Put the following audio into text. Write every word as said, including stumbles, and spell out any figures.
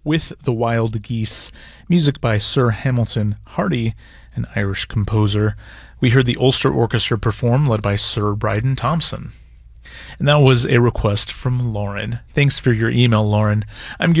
with The Wild Geese, music by Sir Hamilton Hardy, an Irish composer. We heard the Ulster Orchestra perform, led by Sir Bryden Thompson. And that was a request from Lauren. Thanks for your email, Lauren. I'm